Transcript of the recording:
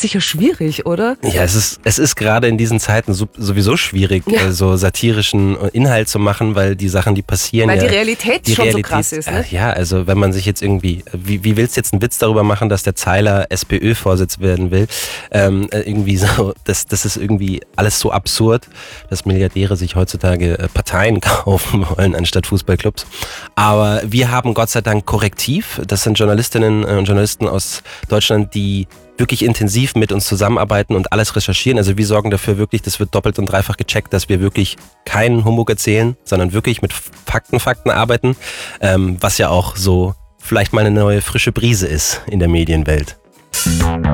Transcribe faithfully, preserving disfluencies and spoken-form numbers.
sicher schwierig, oder? Ja, es ist, es ist gerade in diesen Zeiten so, sowieso schwierig, ja. äh, so satirischen Inhalt zu machen, weil die Sachen, die passieren. Weil ja, die Realität die schon Realität, so krass ist, ne? Äh, ja, also wenn man sich jetzt irgendwie, wie, wie willst du jetzt einen Witz darüber machen, dass der Zeiler SPÖ-Vorsitz werden will? Ähm, äh, irgendwie so, das, das ist irgendwie alles so absurd, dass Milliardäre sich heutzutage äh, Parteien kaufen wollen anstatt Fußballclubs. Aber wir haben Gott sei Dank Korrektiv. Das sind Journalistinnen und Journalisten aus Deutschland, die wirklich intensiv mit uns zusammenarbeiten und alles recherchieren. Also wir sorgen dafür wirklich, das wird doppelt und dreifach gecheckt, dass wir wirklich keinen Humbug erzählen, sondern wirklich mit Fakten, Fakten arbeiten, ähm, was ja auch so vielleicht mal eine neue frische Brise ist in der Medienwelt.